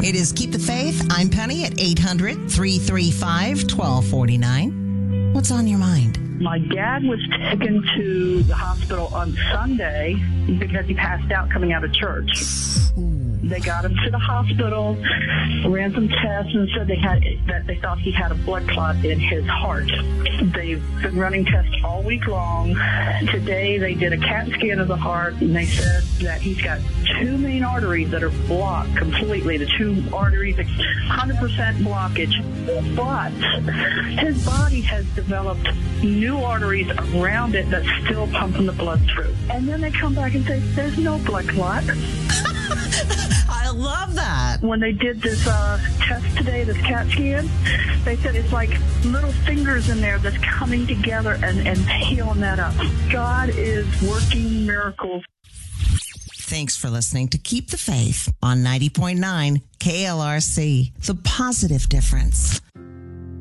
It is Keep the Faith. I'm Penny at 800-335-1249. What's on your mind? My dad was taken to the hospital on Sunday because he passed out coming out of church. They got him to the hospital, ran some tests, and said they thought he had a blood clot in his heart. They've been running tests all week long. Today they did a CAT scan of the heart, and they said that he's got two main arteries that are blocked completely. The two arteries, 100% blockage. But his body has developed new arteries around it that's still pumping the blood through. And then they come back and say, there's no blood clot. I love that. When they did this test today, this CAT scan, they said it's like little fingers in there that's coming together and healing that up. God is working miracles. Thanks for listening to Keep the Faith on 90.9 KLRC, The Positive Difference.